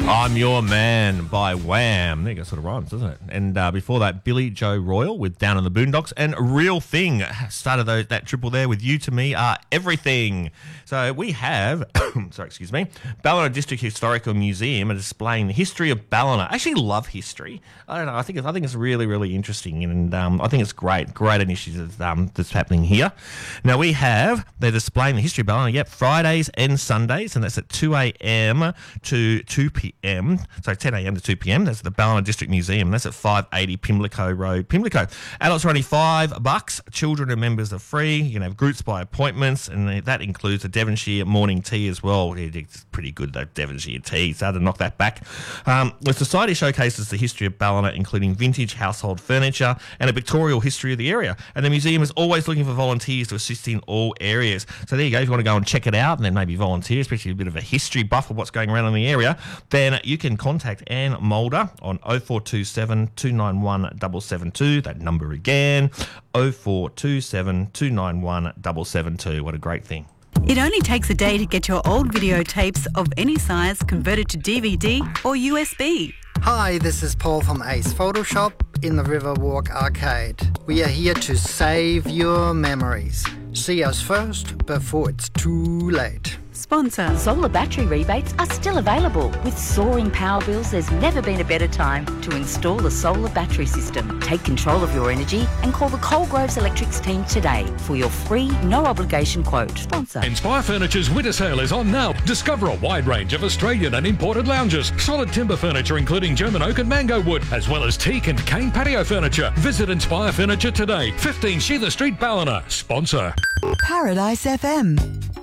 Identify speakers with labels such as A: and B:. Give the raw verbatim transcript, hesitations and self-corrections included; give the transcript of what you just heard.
A: I'm Your Man by Wham. There you go, sort of rhymes, doesn't it? And uh, before that, Billy Joe Royal with Down in the Boondocks, and Real Thing started those, that triple there with You to Me Are Everything. So we have, sorry, excuse me, Ballina District Historical Museum are displaying the history of Ballina. I actually love history. I don't know. I think it's, I think it's really, really interesting, and um, I think it's great. Great initiative um, that's happening here. Now we have they're displaying the history of Ballina. Yep, Fridays and Sundays, and that's at two a.m. to two p.m. So ten a.m. to two p.m. That's at the Ballina District Museum. That's at five eighty Pimlico Road, Pimlico. Adults are only five bucks. Children and members are free. You can have groups by appointments, and that includes a Devonshire morning tea as well. It's pretty good, though, Devonshire tea. So to knock that back. Um, the society showcases the history of Ballina, including vintage household furniture and a pictorial history of the area. And the museum is always looking for volunteers to assist in all areas. So there you go. If you want to go and check it out and then maybe volunteer, especially a bit of a history buff of what's going around in the area, then you can contact Anne Mulder on oh four two seven, two nine one, seven seven two. That number again, oh four two seven, two nine one, seven seven two. What a great thing.
B: It only takes a day to get your old videotapes of any size converted to D V D or U S B.
C: Hi, this is Paul from Ace Photoshop in the Riverwalk Arcade. We are here to save your memories. See us first before it's too late.
B: Sponsor.
D: Solar battery rebates are still available. With soaring power bills, there's never been a better time to install a solar battery system. Take control of your energy and call the Coalgroves Electrics team today for your free, no-obligation quote. Sponsor.
E: Inspire Furniture's winter sale is on now. Discover a wide range of Australian and imported lounges, solid timber furniture including German oak and mango wood, as well as teak and cane patio furniture. Visit Inspire Furniture today, fifteen Sheila Street, Ballina. Sponsor.
F: Paradise F M.